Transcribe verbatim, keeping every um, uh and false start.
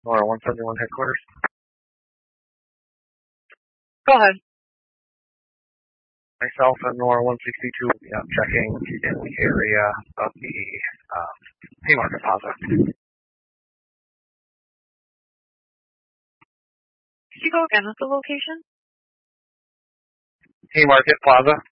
Nora one seventy-one headquarters. Go ahead. Myself and Nora one sixty-two will be out checking in the area of the um, Haymarket Plaza. Could you go again with the location? Haymarket Plaza.